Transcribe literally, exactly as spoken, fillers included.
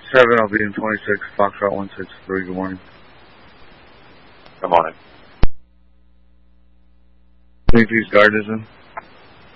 seven, I'll be in twenty-six, Foxtrot one six three, good morning. Good morning. Greenpeace Guard is in.